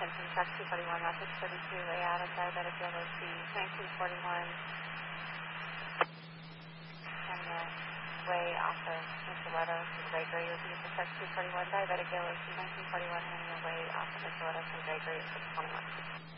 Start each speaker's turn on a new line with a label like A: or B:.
A: attention, truck 241, Route 632, Adam, diabetic yellow C, 1941, and the way off of Micheletto to Gregory would be for truck 241, diabetic yellow C, 1941, and the way off of Micheletto to Gregory at 621.